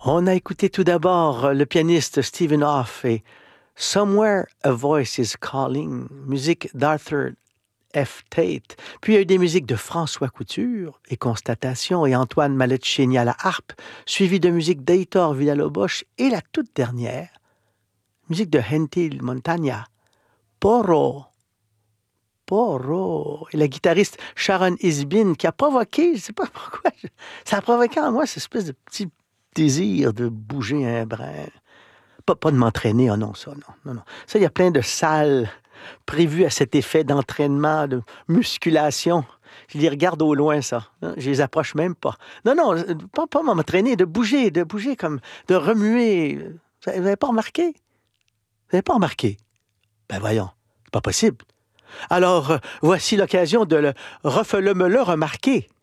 On a écouté tout d'abord le pianiste Stephen Hoff et Somewhere a Voice is Calling, musique d'Arthur F. Tate. Puis il y a eu des musiques de François Couture et Constatation et Antoine Mallette-Chénier à la harpe, suivi de musique d'Heitor Villa-Lobos et la toute dernière, musique de Gentil Montagna, Porro. Porro. Et la guitariste Sharon Isbin qui a provoqué, je ne sais pas pourquoi, ça a provoqué en moi cette espèce de petit désir de bouger un brin. Pas de m'entraîner, oh non, ça, non. Ça, il y a plein de salles prévues à cet effet d'entraînement, de musculation. Je les regarde au loin, ça. Je les approche même pas. Non, pas m'entraîner, de bouger comme, de remuer. Vous n'avez pas remarqué? Vous n'avez pas remarqué? Ben voyons, c'est pas possible. Alors, voici l'occasion de le remarquer.